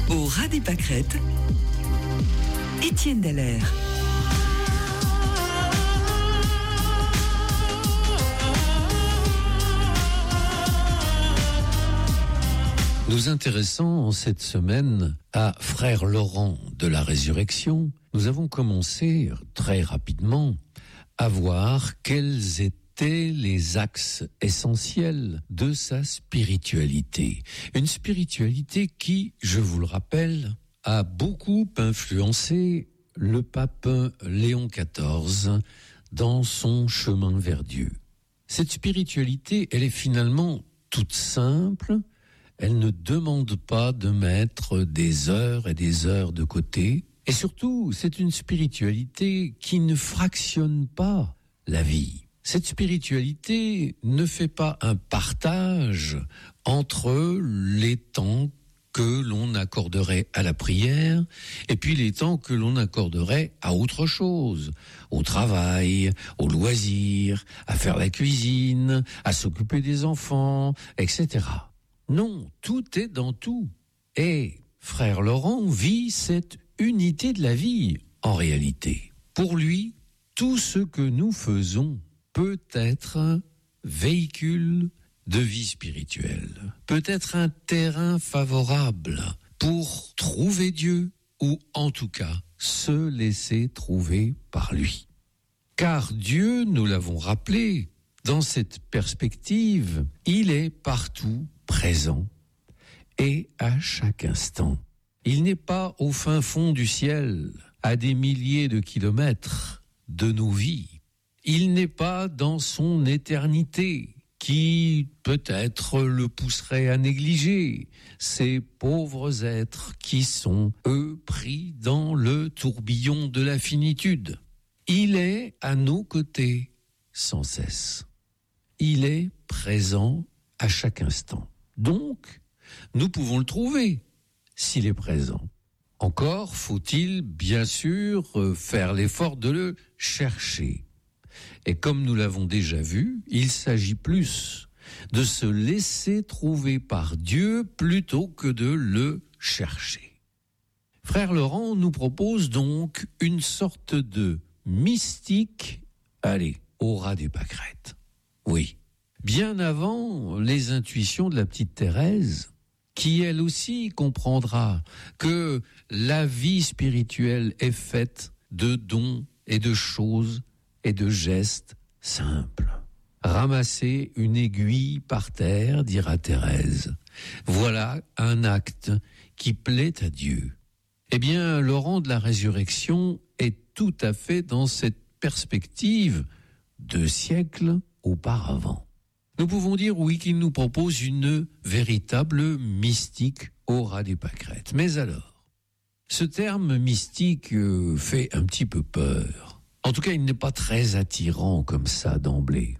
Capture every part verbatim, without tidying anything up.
Au ras des pâquerettes, Étienne Dallaire. Nous intéressons en cette semaine à Frère Laurent de la Résurrection. Nous avons commencé très rapidement à voir quels étaient les axes essentiels de sa spiritualité. Une spiritualité qui, je vous le rappelle, a beaucoup influencé le pape Léon quatorze dans son chemin vers Dieu. Cette spiritualité, elle est finalement toute simple. Elle ne demande pas de mettre des heures et des heures de côté. Et surtout, c'est une spiritualité qui ne fractionne pas la vie. Cette spiritualité ne fait pas un partage entre les temps que l'on accorderait à la prière et puis les temps que l'on accorderait à autre chose, au travail, au loisir, à faire la cuisine, à s'occuper des enfants, et cetera. Non, tout est dans tout. Et Frère Laurent vit cette unité de la vie, en réalité. Pour lui, tout ce que nous faisons peut être un véhicule de vie spirituelle, peut être un terrain favorable pour trouver Dieu, ou en tout cas, se laisser trouver par lui. Car Dieu, nous l'avons rappelé, dans cette perspective, il est partout présent et à chaque instant. Il n'est pas au fin fond du ciel, à des milliers de kilomètres de nos vies. Il n'est pas dans son éternité, qui peut-être le pousserait à négliger ces pauvres êtres qui sont, eux, pris dans le tourbillon de la finitude. Il est à nos côtés sans cesse. Il est présent à chaque instant. Donc, nous pouvons le trouver s'il est présent. Encore faut-il bien sûr faire l'effort de le chercher. Et comme nous l'avons déjà vu, il s'agit plus de se laisser trouver par Dieu plutôt que de le chercher. Frère Laurent nous propose donc une sorte de mystique, allez, au ras des pâquerettes. Oui. Bien avant les intuitions de la petite Thérèse, qui elle aussi comprendra que la vie spirituelle est faite de dons et de choses et de gestes simples. Ramasser une aiguille par terre, dira Thérèse, voilà un acte qui plaît à Dieu. Eh bien, Laurent de la Résurrection est tout à fait dans cette perspective deux siècles auparavant. Nous pouvons dire, oui, qu'il nous propose une véritable mystique au ras des pâquerettes. Mais alors, ce terme mystique euh, fait un petit peu peur. En tout cas, il n'est pas très attirant comme ça d'emblée.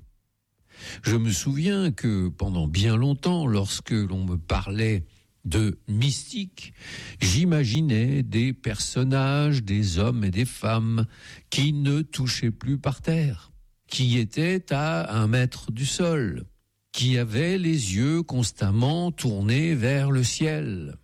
Je me souviens que pendant bien longtemps, lorsque l'on me parlait de mystique, j'imaginais des personnages, des hommes et des femmes qui ne touchaient plus par terre, qui était à un mètre du sol, qui avait les yeux constamment tournés vers le ciel,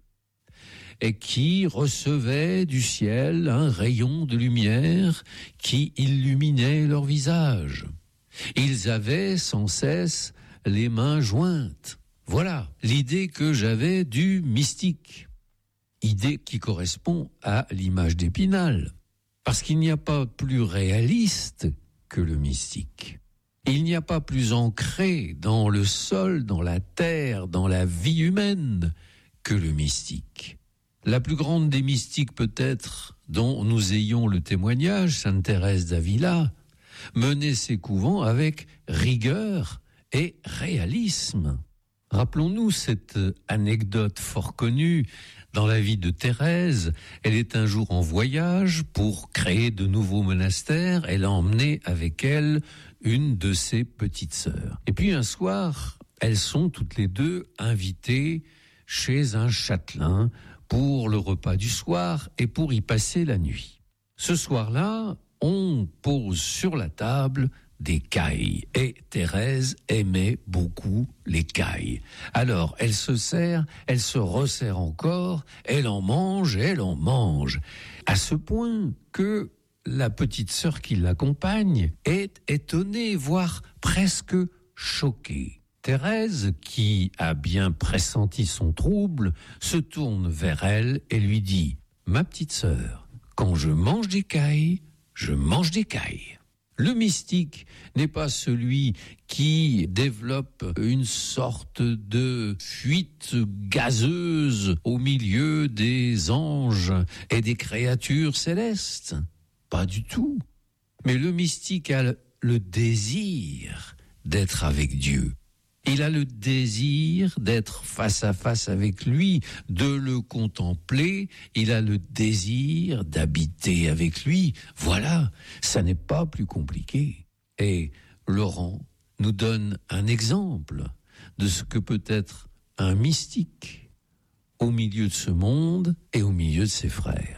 et qui recevait du ciel un rayon de lumière qui illuminait leur visage. Ils avaient sans cesse les mains jointes. Voilà l'idée que j'avais du mystique, idée qui correspond à l'image d'Épinal, parce qu'il n'y a pas plus réaliste que le mystique. Il n'y a pas plus ancré dans le sol, dans la terre, dans la vie humaine que le mystique. La plus grande des mystiques peut-être dont nous ayons le témoignage, Sainte Thérèse d'Avila, menait ses couvents avec rigueur et réalisme. Rappelons-nous cette anecdote fort connue dans la vie de Thérèse. Elle est un jour en voyage pour créer de nouveaux monastères. Elle a emmené avec elle une de ses petites sœurs. Et puis un soir, elles sont toutes les deux invitées chez un châtelain pour le repas du soir et pour y passer la nuit. Ce soir-là, on pose sur la table des cailles. Et Thérèse aimait beaucoup les cailles. Alors, elle se sert, elle se resserre encore, elle en mange, elle en mange. À ce point que la petite sœur qui l'accompagne est étonnée, voire presque choquée. Thérèse, qui a bien pressenti son trouble, se tourne vers elle et lui dit « Ma petite sœur, quand je mange des cailles, je mange des cailles. » Le mystique n'est pas celui qui développe une sorte de fuite gazeuse au milieu des anges et des créatures célestes. Pas du tout. Mais le mystique a le désir d'être avec Dieu. Il a le désir d'être face à face avec lui, de le contempler. Il a le désir d'habiter avec lui. Voilà, ça n'est pas plus compliqué. Et Laurent nous donne un exemple de ce que peut être un mystique au milieu de ce monde et au milieu de ses frères.